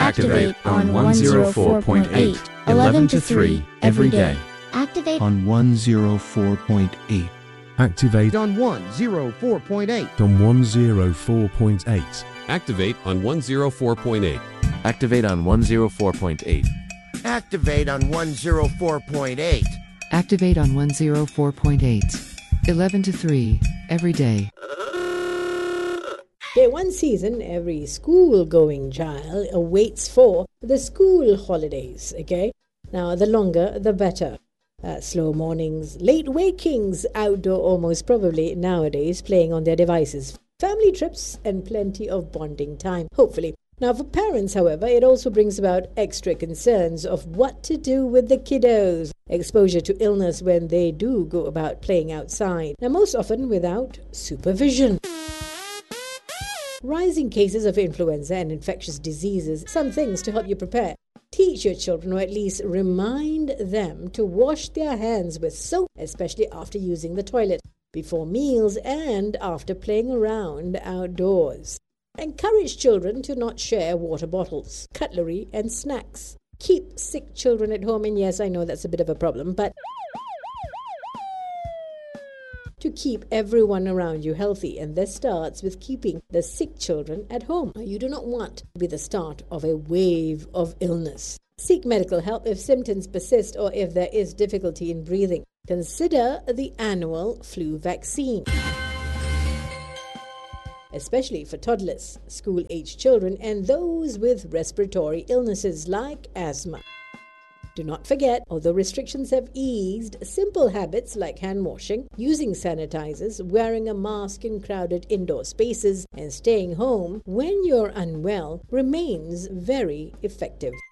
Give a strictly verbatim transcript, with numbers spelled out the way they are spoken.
Activate on one oh four point eight, eleven to three every day. Activate on one oh four point eight. Activate on one oh four point eight. on one oh four point eight. Activate on one oh four point eight. Activate on one oh four point eight. Activate on one oh four point eight. Activate on one oh four point eight. eleven to three every day. Okay, one season every school-going child awaits for the school holidays, okay? Now, the longer, the better. Uh, slow mornings, late wakings, outdoor almost probably nowadays, playing on their devices, family trips, and plenty of bonding time, hopefully. Now, for parents, however, it also brings about extra concerns of what to do with the kiddos. Exposure to illness when they do go about playing outside. Now, most often without supervision. Rising cases of influenza and infectious diseases, some things to help you prepare. Teach your children, or at least remind them, to wash their hands with soap, especially after using the toilet, before meals and after playing around outdoors. Encourage children to not share water bottles, cutlery, and snacks. Keep sick children at home, and yes, I know that's a bit of a problem, but to keep everyone around you healthy, and this starts with keeping the sick children at home. You do not want to be the start of a wave of illness. Seek medical help if symptoms persist or if there is difficulty in breathing. Consider the annual flu vaccine, especially for toddlers, school-aged children, and those with respiratory illnesses like asthma. Do not forget, although restrictions have eased, simple habits like hand washing, using sanitizers, wearing a mask in crowded indoor spaces, and staying home when you're unwell remains very effective.